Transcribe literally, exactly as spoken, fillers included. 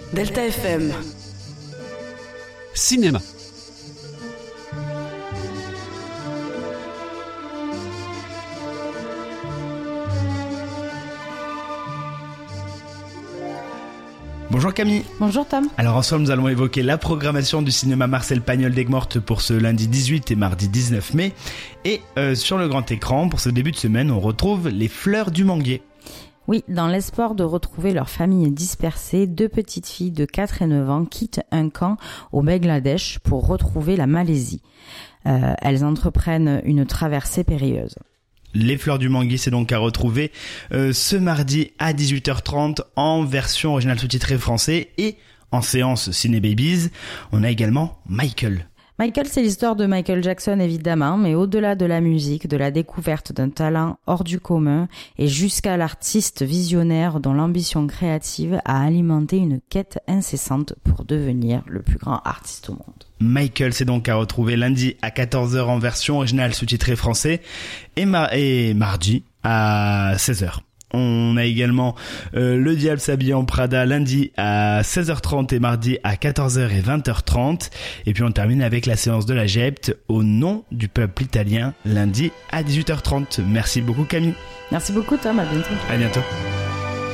Delta F M. Cinéma. Bonjour Camille. Bonjour Tom. Alors ensemble nous allons évoquer la programmation du cinéma Marcel Pagnol d'Aigues-Mortes pour ce lundi dix-huit et mardi dix-neuf mai. Et euh, sur le grand écran, pour ce début de semaine, on retrouve Les Fleurs du Manguier. Oui, dans l'espoir de retrouver leur famille dispersée, deux petites filles de quatre et neuf ans quittent un camp au Bangladesh pour retrouver la Malaisie. Euh, elles entreprennent une traversée périlleuse. Les Fleurs du Manguier, c'est donc à retrouver euh, ce mardi à dix-huit heures trente en version originale sous-titrée français et en séance Ciné Babies. On a également Michael. Michael, c'est l'histoire de Michael Jackson évidemment, mais au-delà de la musique, de la découverte d'un talent hors du commun et jusqu'à l'artiste visionnaire dont l'ambition créative a alimenté une quête incessante pour devenir le plus grand artiste au monde. Michael, c'est donc à retrouver lundi à quatorze heures en version originale sous-titrée français et, mar- et mardi à seize heures. On a également euh, Le Diable s'habille en Prada lundi à seize heures trente et mardi à quatorze heures et vingt heures trente. Et puis on termine avec la séance de la Gepte au nom du peuple italien lundi à dix-huit heures trente. Merci beaucoup Camille. Merci beaucoup Tom, à bientôt. À bientôt.